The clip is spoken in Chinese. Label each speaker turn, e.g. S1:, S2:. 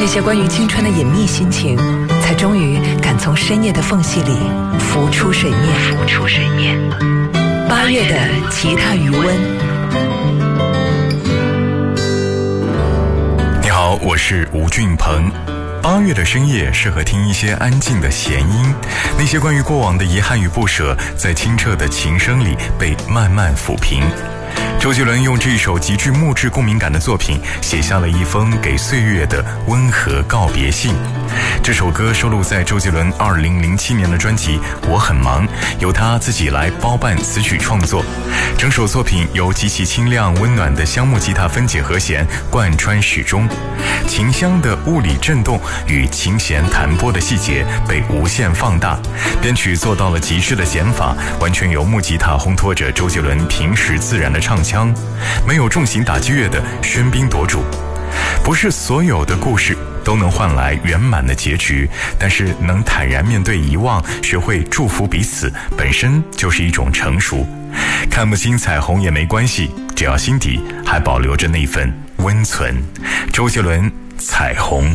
S1: 那些关于青春的隐秘心情，才终于敢从深夜的缝隙里浮出水面。8月的吉他余温。
S2: 你好，我是吴俊鹏。8月的深夜适合听一些安静的弦音，那些关于过往的遗憾与不舍，在清澈的琴声里被慢慢抚平。周杰伦用这首极具木质共鸣感的作品，写下了一封给岁月的温和告别信。这首歌收录在周杰伦2007年的专辑《我很忙》，由他自己来包办词曲创作。整首作品由极其清亮温暖的香木吉他分解和弦贯穿始终，琴箱的物理震动与琴弦弹拨的细节被无限放大，编曲做到了极致的减法，完全由木吉他烘托着周杰伦平实自然的唱腔，没有重型打击乐的喧宾夺主。不是所有的故事都能换来圆满的结局，但是能坦然面对遗忘，学会祝福彼此，本身就是一种成熟。看不清彩虹也没关系，只要心底还保留着那份温存。周杰伦，彩虹。